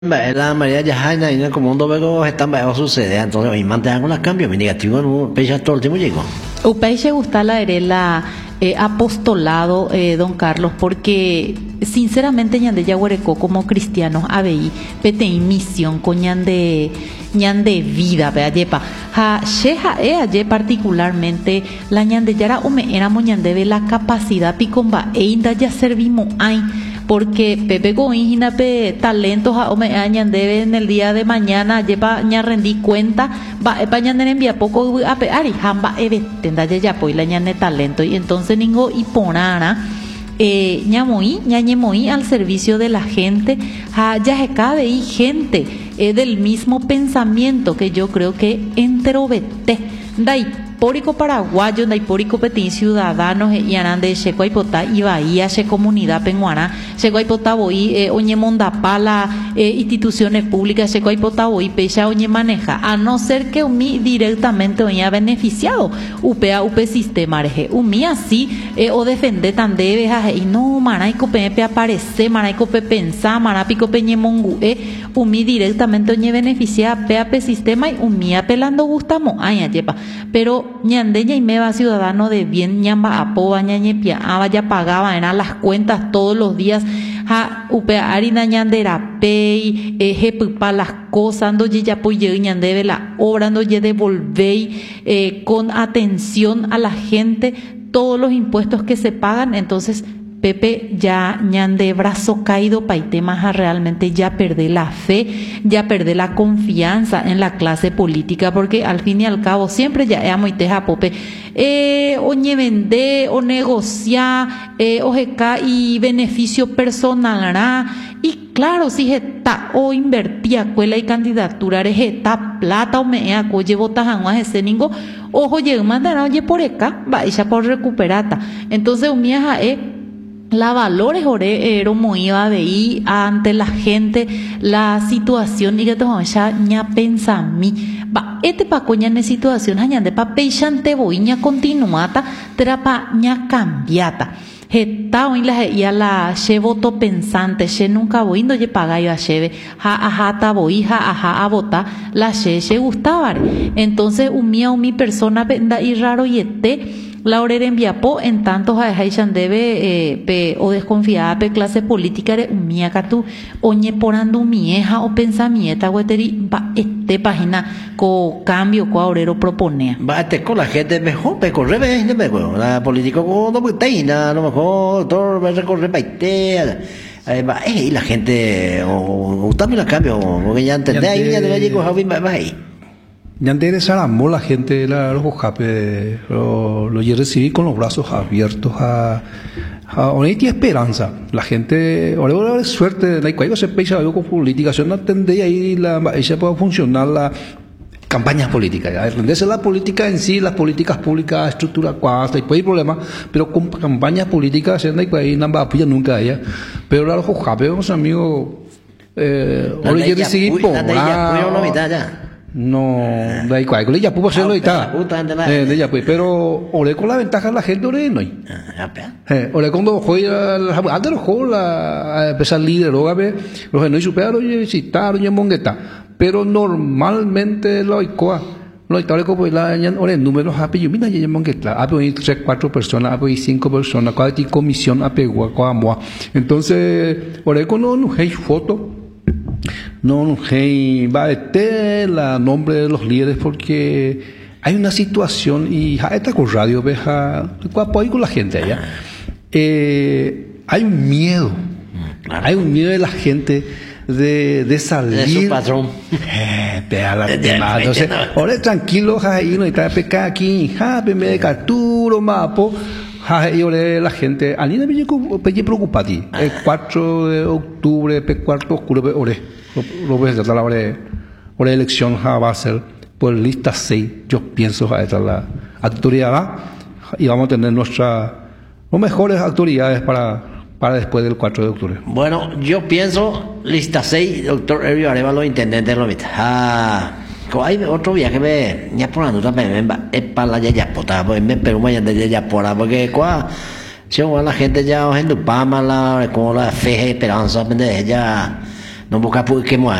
La María Yajaina y como un domingo están va a suceder, entonces hoy mantengan con los cambios, mi negativo no pesa todo el tiempo llegó. Upeixe gusta la erela apostolado, don Carlos, porque sinceramente ñande yaguarecó como cristianos ABI, pete misión con ñande vida, vea yepa. Ha sheja aye particularmente la ñande yara ome éramos ñande ve la capacidad picomba e inda ya servimos ay. Porque Pepe Goín pe talentos a ome añandebe en el día de mañana lleva ña rendí cuenta va pañander envía poco a pe ari hamba eve tenda ya pues la ñane talento y entonces ningo y ponara ñañemoí al servicio de la gente ya se cabe y gente del mismo pensamiento que yo creo que enterovete dai Pórico paraguayo, Naipórico Petín, ciudadanos, y anán de Checoaipotá, y Bahía, Che Comunidad Penguana, Checoaipotá, Boí, Oñemondapala, instituciones públicas, Checoaipotá, Boí, Pecha, Oñemaneja, a no ser que UMI directamente oña beneficiado, UPA, UP Sistema, UMI así, o defender tan debe, y no, Maraico Pepe aparece, Maraico Pepe pensá, Marapico Peñemongu, UMI directamente oña beneficiada, PAP Sistema, y UMI apelando gustamos, ay, yepa, pero ñandeña y meba ciudadano de bien ñamba apoba ñañepia ya pagaba en las cuentas todos los días ha upea harina ñandera pay jepupa las cosas ando ya poye ñandebe la obra ando ye devolvei con atención a la gente todos los impuestos que se pagan. Entonces Pepe ya ñande brazo caído paitemaja realmente ya perdé la fe, ya perdé la confianza en la clase política, porque al fin y al cabo siempre ya amo y teja pope o ñe vende o negocia o jeca y beneficio personal y claro si está o invertía cuela y candidatura está plata o me coye botajanguas ese ningo ojo llega mandar oye por acá va ella por recuperata. Entonces un vieja la valores ero moiva veí ante la gente la situación y que todo ya ña pensa mí va pa coña ne situación añade pa peixante boiña continuata trapa ña cambiata heta oin la che voto pensante che nunca boindo ye pagayo a cheve ja ta boija a bota la che gustaba. Entonces mi persona venda y raro yete la orera enviapo en tantos a Haishan debe o desconfiada pe clase política de umia catu oñe porando mieja o pensamienta gueteri va página co cambio co orero proponea Va con la gente mejor pe corre la política con no puteina a lo mejor todo va a recorrer paite y la gente o también la cambio porque ya entendé ahí ya de llego Javi va ahí. Ñande desarmó la gente los ojape lo recibí con los brazos abiertos a honestidad y esperanza. La gente ahora suerte la cual se pesa algo con política, yo no entendía ahí ella puede funcionar la campañas políticas, aprenderse la política en sí, las políticas públicas, estructura cuasta y pues hay problemas, pero con campañas políticas no hay nada apoya nunca a ella. Pero ahora los ojape, los amigos ahora yo recibí no, da igual, con ella pudo hacerlo y tal. Pero ahora con la ventaja de la gente ahora no hay. Ahora cuando juega antes los juegos la empezar líder o gabe, los no supera oye citar oye mongueta, pero normalmente lo hay coa. No hay tal como la ahora en números ape yo mira ya mongueta, ape hay 3 4 personas, ape hay 5 personas, cada comisión ape guamoa. Entonces, ahora cuando no hay foto no va a estar la nombre de los líderes porque hay una situación y esta con radio veja apoyo con la gente allá hay un miedo hay un miedo de la gente de salir de su patrón entonces ahora tranquilo ahí no está peca aquí me de capturo mapo y ahora la gente alina me preocupa ti el 4 de octubre el cuarto oscuro lo ves de la hora de elección va a ser por lista 6 yo pienso esta la autoridad y vamos a tener los mejores autoridades para después del 4 de octubre. Bueno, yo pienso lista 6 doctor Erio Arevalo intendente lo vista hay otro viaje me ya por la nota me es para la yayapota pues me pero me de yayapora porque si la gente ya en Pama la como la fe esperanza de ella no busca que